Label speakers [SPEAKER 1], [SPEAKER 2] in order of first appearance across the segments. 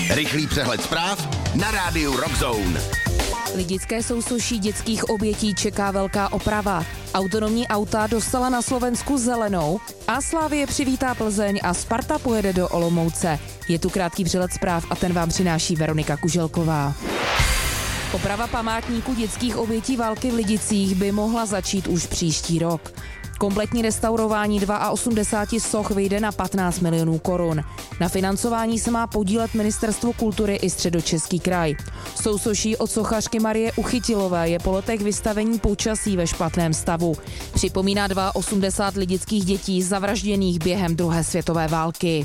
[SPEAKER 1] Rychlý přehled zpráv na rádiu Rock Zone.
[SPEAKER 2] Lidické sousoší dětských obětí čeká velká oprava. Autonomní auta dostala na Slovensku zelenou a Slavie přivítá Plzeň a Sparta pojede do Olomouce. Je tu krátký přehled zpráv a ten vám přináší Veronika Kuželková. Oprava památníku dětských obětí války v Lidicích by mohla začít už příští rok. Kompletní restaurování 82 soch vyjde na 15 milionů korun. Na financování se má podílet Ministerstvo kultury i Středočeský kraj. Sousoší od sochařky Marie Uchytilové je po letech vystavení počasí ve špatném stavu. Připomíná 82 lidických dětí zavražděných během druhé světové války.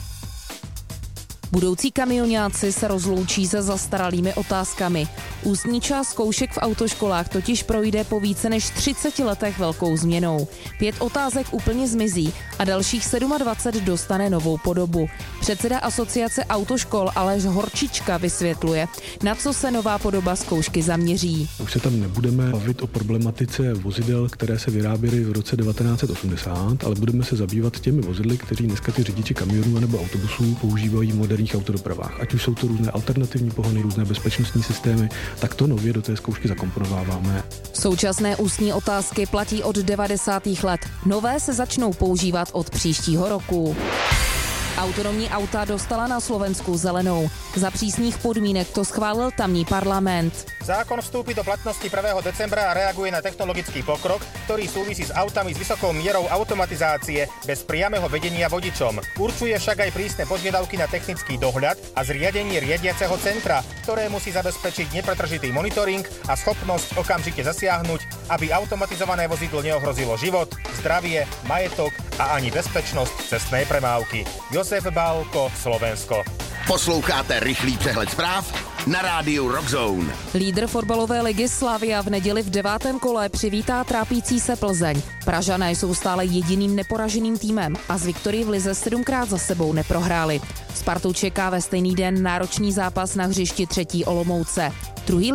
[SPEAKER 2] Budoucí kamioňáci se rozloučí se zastaralými otázkami. Ústní část zkoušek v autoškolách totiž projde po více než 30 letech velkou změnou. 5 otázek úplně zmizí a dalších 27 dostane novou podobu. Předseda asociace autoškol Aleš Horčička vysvětluje, na co se nová podoba zkoušky zaměří.
[SPEAKER 3] Už se tam nebudeme bavit o problematice vozidel, které se vyráběly v roce 1980, ale budeme se zabývat těmi vozidly, kteří dneska ty řidiči kamionů nebo autobusů používají v moderních autodopravách. Ať už jsou to různé alternativní pohony, různé bezpečnostní systémy, tak to nově do té zkoušky zakomponováváme.
[SPEAKER 2] Současné ústní otázky platí od 90. let. Nové se začnou používat od příštího roku. Autonomní auta dostala na Slovensku zelenou. Za přísných podmínek to schválil tamní parlament.
[SPEAKER 4] Zákon vstúpi do platnosti 1. decembra a reaguje na technologický pokrok, ktorý súvisí s autami s vysokou mierou automatizácie bez priameho vedenia vodičom. Určuje však aj prísne požiadavky na technický dohľad a zriadenie riadiaceho centra, ktoré musí zabezpečiť nepretržitý monitoring a schopnosť okamžite zasiahnuť, aby automatizované vozidlo neohrozilo život, zdravie, majetok a ani bezpečnosť cestnej premávky. Josef Bálko, Slovensko.
[SPEAKER 1] Posloucháte rychlý přehled zpráv na rádiu Rock Zone.
[SPEAKER 2] Lídr fotbalové ligy Slavia v neděli v 9. kole přivítá trápící se Plzeň. Pražané jsou stále jediným neporaženým týmem a z viktorii v lize 7krát za sebou neprohráli. Spartu čeká ve stejný den náročný zápas na hřišti 3. Olomouce. Druhý